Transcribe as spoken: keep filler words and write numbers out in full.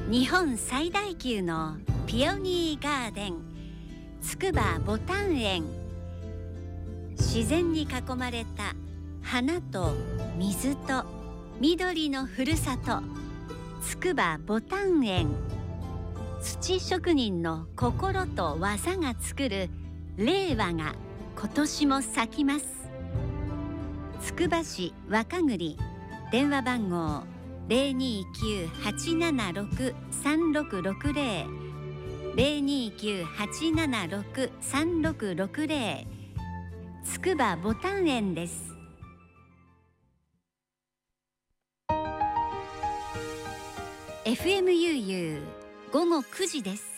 日本最大級のピオニーガーデン筑波ボタン園。自然に囲まれた花と水と緑のふるさと筑波ボタン園。土職人の心と技が作る令和が今年も咲きます。つくば市若栗、電話番号 ゼロにーきゅうはちななろくさんろくろくゼロ ゼロにーきゅうはちななろくさんろくろくゼロ、つくばボタン園です。エフエムユーユー 午後くじです。